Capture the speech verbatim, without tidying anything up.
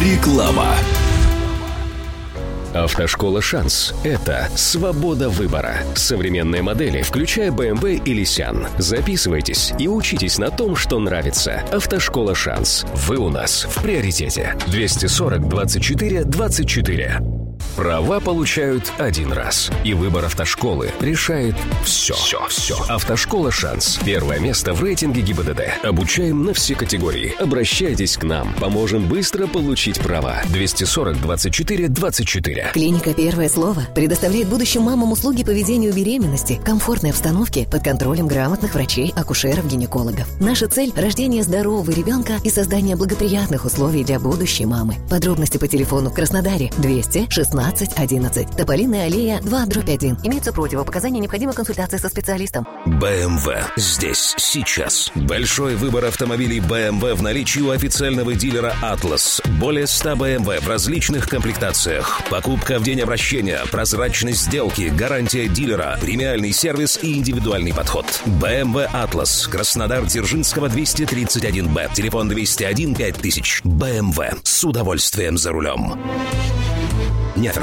Реклама. Автошкола «Шанс» — это свобода выбора. Современные модели, включая бэ эм вэ и Лисян. Записывайтесь и учитесь на том, что нравится. Автошкола «Шанс». Вы у нас в приоритете. двести сорок двадцать четыре двадцать четыре. Права получают один раз. И выбор автошколы решает все. Все, все. Автошкола «Шанс». Первое место в рейтинге ГИБДД. Обучаем на все категории. Обращайтесь к нам. Поможем быстро получить права. двести сорок двадцать четыре двадцать четыре. Клиника «Первое слово» предоставляет будущим мамам услуги по ведению беременности в комфортной обстановке под контролем грамотных врачей, акушеров, гинекологов. Наша цель – рождение здорового ребенка и создание благоприятных условий для будущей мамы. Подробности по телефону в Краснодаре двести шестнадцать одиннадцать. Тополиная аллея два дробь один. Имеются противопоказания, необходима консультация со специалистом. бэ эм вэ. Здесь, сейчас. Большой выбор автомобилей бэ эм вэ в наличии у официального дилера «Атлас». Более ста бэ эм вэ в различных комплектациях. Покупка в день обращения, прозрачность сделки, гарантия дилера, премиальный сервис и индивидуальный подход. бэ эм вэ «Атлас». Краснодар, Дзержинского, двести тридцать один бэ. Телефон двести один пять тысяч. бэ эм вэ. С удовольствием за рулем. Нет